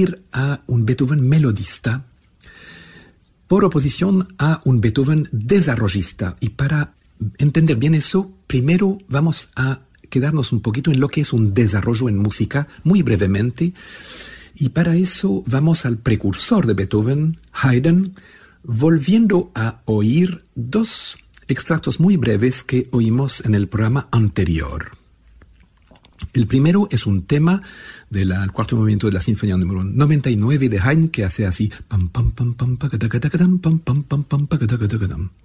oír a un Beethoven melodista por oposición a un Beethoven desarrollista. Y para entender bien eso, primero vamos a quedarnos un poquito en lo que es un desarrollo en música, muy brevemente. Y para eso vamos al precursor de Beethoven, Haydn, volviendo a oír dos extractos muy breves que oímos en el programa anterior. El primero es un tema del cuarto movimiento de la Sinfonía número 99 de Haydn, que hace así. Pam, pam, pam, pam, pagadagadagadam, pam, pam, pam, pam, pagadagadagadam.